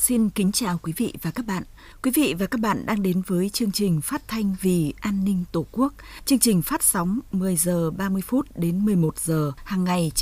Xin kính chào quý vị và các bạn. Quý vị và các bạn đang đến với chương trình phát thanh vì an ninh Tổ quốc. Chương trình phát sóng 10 giờ 30 phút đến 11 giờ hàng ngày trên